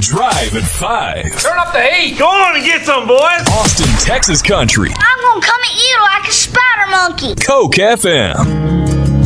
Drive at 5. Turn up the heat. Go on and get some, boys. Austin, Texas country. I'm gonna come at you like a spider monkey. Coke FM.